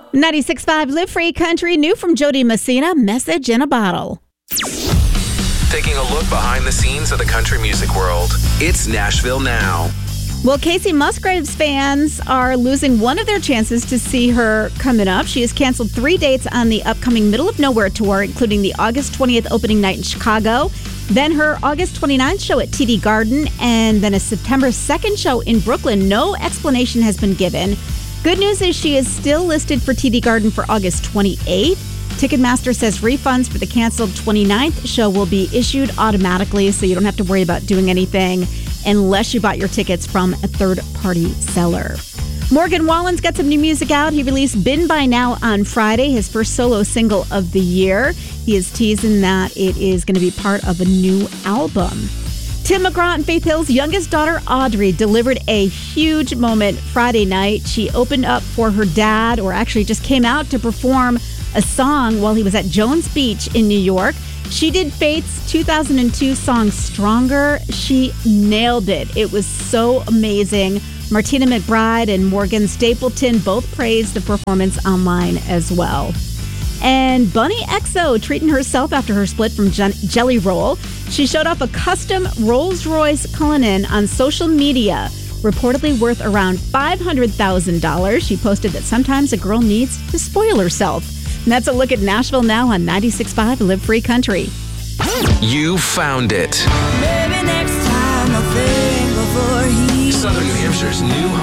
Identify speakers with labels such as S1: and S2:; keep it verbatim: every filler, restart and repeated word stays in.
S1: ninety-six point five Live Free Country, new from Jody Messina, Message in a Bottle.
S2: Taking a look behind the scenes of the country music world. It's Nashville Now.
S1: Well, Casey Musgraves fans are losing one of their chances to see her coming up. She has canceled three dates on the upcoming Middle of Nowhere tour, including the August twentieth opening night in Chicago, then her August twenty-ninth show at T D Garden, and then a September second show in Brooklyn. No explanation has been given. Good news is she is still listed for T D Garden for August twenty-eighth. Ticketmaster says refunds for the canceled twenty-ninth show will be issued automatically, so you don't have to worry about doing anything unless you bought your tickets from a third-party seller. Morgan Wallen's got some new music out. He released Been By Now on Friday, his first solo single of the year. He is teasing that it is going to be part of a new album. Tim McGraw and Faith Hill's youngest daughter, Audrey, delivered a huge moment Friday night. She opened up for her dad, or actually just came out to perform a song while he was at Jones Beach in New York. She did Faith's two thousand two song, Stronger. She nailed it. It was so amazing. Martina McBride and Morgan Stapleton both praised the performance online as well. And Bunny X O treating herself after her split from Jen- Jelly Roll. She showed off a custom Rolls-Royce Cullinan on social media, reportedly worth around five hundred thousand dollars. She posted that sometimes a girl needs to spoil herself. And that's a look at Nashville Now on ninety-six point five Live Free Country.
S2: You found it.
S3: Maybe next time I'll think before he
S2: Southern New Hampshire's new